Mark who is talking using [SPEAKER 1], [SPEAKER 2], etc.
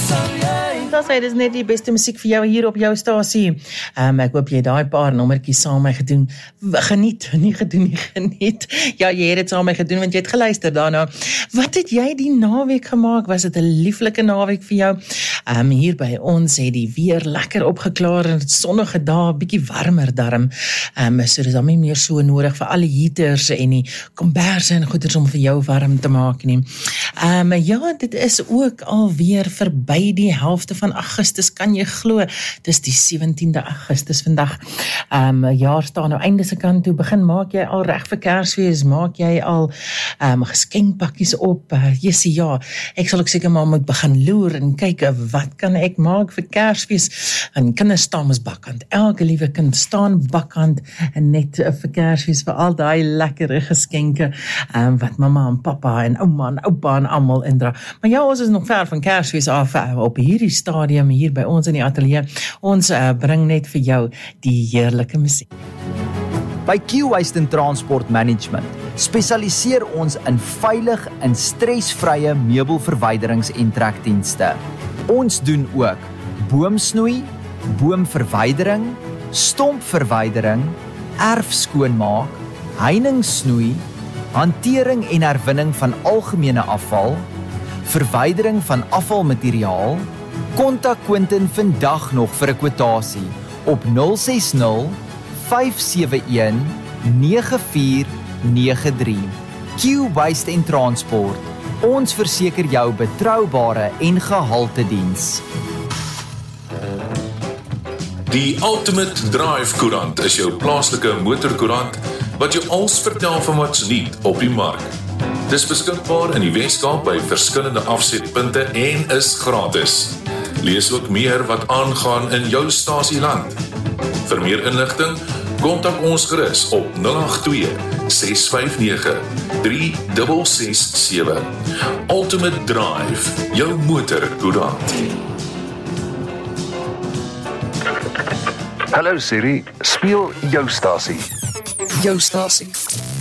[SPEAKER 1] Dat sê, dis net die beste musiek vir jou hier op jou stasie. Ek hoop jy daai paar nommertjies saam met my gedoen. Geniet. Ja, jy het dit saam met my gedoen, want jy het geluister daarna. Wat het jy die naweek gemaak? Was dit 'n lieflike naweek vir jou? Hier by ons het die weer lekker opgeklaar en het sonnige dae, bietjie warmer darm. So dis dan nie meer so nodig vir alle heaters en die komberse en goeders om vir jou warm te maak nie. Ja, dit is ook alweer verby die helfte van Augustus, kan jy glo, dis die 17de Augustus vandag. Jaar staan nou einde se kant toe, begin maak jy al reg vir Kersfees, maak jy al geskenkpakkies op, ja, ek sal ook seker maar moet begin loer en kyk, wat kan ek maak vir Kersfees, en kinders staan ons bakkant, elke liewe kind staan bakkant, en net vir Kersfees, vir al die lekkere geskenke, wat mama en papa en ouma en oupa en almal indra, maar ja, ons is nog ver van Kersfees af, op hierdie stadium hier by ons in die ateljee. Ons bring net vir jou die heerlike musiek.
[SPEAKER 2] By Q-Waste & Transport Management spesialiseer ons in veilig en stresvrye meubelverwyderings en trekdienste. Ons doen ook boomsnoei, boomverwydering, stompverwydering, erfskoonmaak, heiningssnoei, hantering en herwinning van algemene afval, verwydering van afvalmateriaal. Kontak Quentin vandag nog vir 'n kwotasie op 060 571 9493. Q-Waste & Transport. Ons verseker jou betroubare en gehalte diens.
[SPEAKER 3] Die Ultimate Drive Koerant is jou plaaslike motorkoerant wat jou alles vertel van wat's nuut op die mark. Dis beskikbaar in die Weskaap by verskillende afsetpunte en is gratis. Lees ook meer wat aangaan in jou stasieland. Vir meer inligting, kontak ons gerus op 082 659 3667. Ultimate Drive, jou motorkoerant.
[SPEAKER 4] Hallo Siri, speel jou stasie.
[SPEAKER 5] Jou stasie.